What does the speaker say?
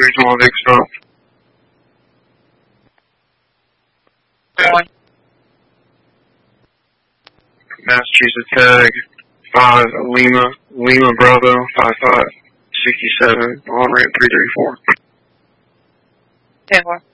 3 small Vic stop. Massachusetts tag 5 Lima Bravo 5567 on ramp 334. 10-4.